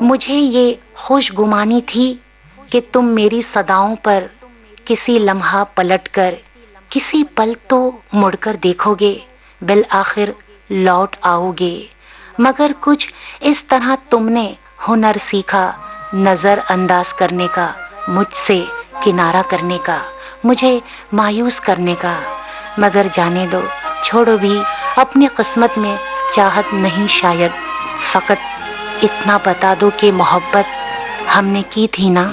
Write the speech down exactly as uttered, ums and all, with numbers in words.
मुझे ये खुशगुमानी थी कि तुम मेरी सदाओं पर किसी लम्हा पलटकर किसी पल तो मुड़कर देखोगे, बिल आखिर लौट आओगे। मगर कुछ इस तरह तुमने हुनर सीखा नजर अंदाज करने का, मुझसे किनारा करने का, मुझे मायूस करने का। मगर जाने दो, छोड़ो भी, अपनी किस्मत में चाहत नहीं शायद। फकत इतना बता दो कि मोहब्बत हमने की थी ना।